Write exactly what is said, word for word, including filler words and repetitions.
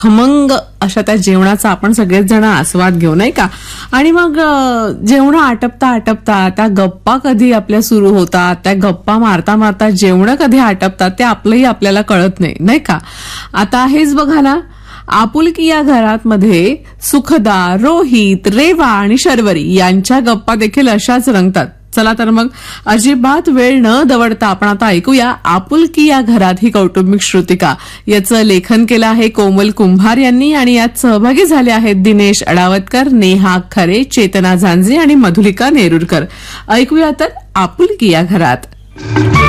खमंग अशा त्या जेवणाचा आपण सगळेच जण आस्वाद घेऊ, नाही का? आणि मग जेवण आटपता आटपता त्या गप्पा कधी आपल्या सुरू होतात, त्या गप्पा मारता मारता जेवण कधी आटपतात ते आपलंही आपल्याला कळत नाही, नाही का? आता हेच बघा ना, आपुलकी या घरात मध्ये सुखदा, रोहित, रेवा आणि शर्वरी यांच्या गप्पा देखील अशाच रंगतात. चला तर मग अजिबात वेळ न दवडता आपण आता ऐकूया आपुलकी या घरात ही कौटुंबिक श्रुतिका. याचं लेखन केलं आहे कोमल कुंभार यांनी आणि यात सहभागी झाले आहेत दिनेश अडावतकर, नेहा खरे, चेतना झांजे आणि मधुलिका नेरुरकर. ऐकूया तर आपुलकी या घरात.